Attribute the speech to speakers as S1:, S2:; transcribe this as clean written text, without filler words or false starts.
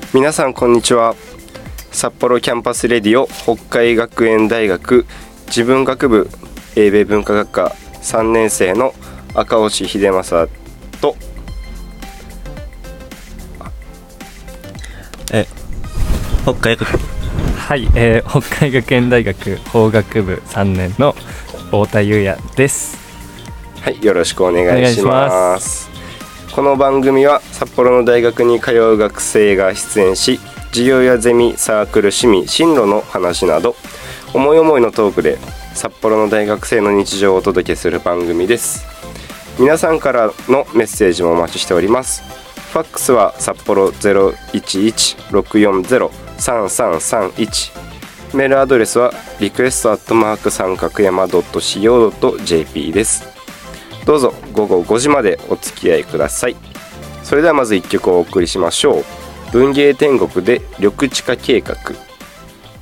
S1: 皆さんこんにちは。札幌キャンパスレディオ北海学園大学自文学部英米文化学科3年生の赤星秀正と
S2: 北海学
S3: 園大学法学部3年の太田裕也です。
S1: はい、よろしくお願いします。この番組は札幌の大学に通う学生が出演し、授業やゼミ、サークル、趣味、進路の話など思い思いのトークで札幌の大学生の日常をお届けする番組です。皆さんからのメッセージもお待ちしております。ファックスは札幌 011-640-3331、メールアドレスはrequest@ 三角山 .co.jp です。どうぞ午後5時までお付き合いください。それではまず1曲お送りしましょう。文芸天国で緑地化計画。